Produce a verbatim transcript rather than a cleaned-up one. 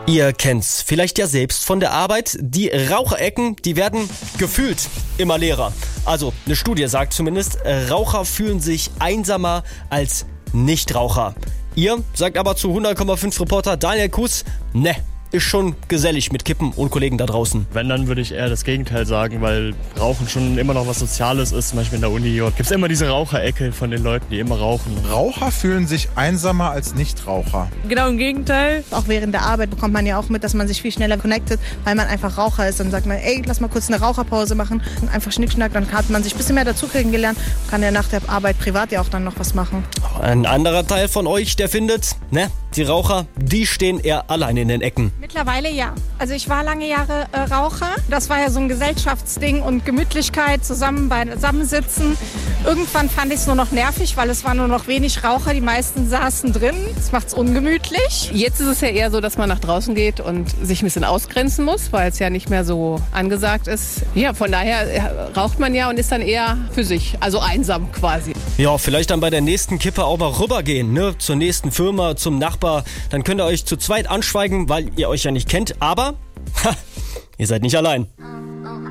Ihr kennt's vielleicht ja selbst von der Arbeit. Die Raucherecken, die werden gefühlt immer leerer. Also eine Studie sagt zumindest, Raucher fühlen sich einsamer als Nichtraucher. Ihr sagt aber zu hundert Komma fünf Reporter Daniel Kuss, ne, ist schon gesellig mit Kippen und Kollegen da draußen. Wenn, dann würde ich eher das Gegenteil sagen, weil Rauchen schon immer noch was Soziales ist. Zum Beispiel in der Uni gibt es immer diese Raucherecke von den Leuten, die immer rauchen. Raucher fühlen sich einsamer als Nichtraucher. Genau im Gegenteil. Auch während der Arbeit bekommt man ja auch mit, dass man sich viel schneller connectet, weil man einfach Raucher ist. Dann sagt man, ey, lass mal kurz eine Raucherpause machen. Und einfach Schnickschnack, dann hat man sich ein bisschen mehr dazu kennengelernt und kann ja nach der Arbeit privat ja auch dann noch was machen. Ein anderer Teil von euch, der findet, ne, die Raucher, die stehen eher allein in den Ecken. Mittlerweile ja. Also ich war lange Jahre äh, Raucher. Das war ja so ein Gesellschaftsding und Gemütlichkeit, zusammen beisammensitzen. Irgendwann fand ich es nur noch nervig, weil es waren nur noch wenig Raucher. Die meisten saßen drin. Das macht es ungemütlich. Jetzt ist es ja eher so, dass man nach draußen geht und sich ein bisschen ausgrenzen muss, weil es ja nicht mehr so angesagt ist. Ja, von daher raucht man ja und ist dann eher für sich, also einsam quasi. Ja, vielleicht dann bei der nächsten Kippe auch mal rübergehen, ne, zur nächsten Firma, zum Nachbar. Dann könnt ihr euch zu zweit anschweigen, weil ihr euch ja nicht kennt, aber ha, ihr seid nicht allein.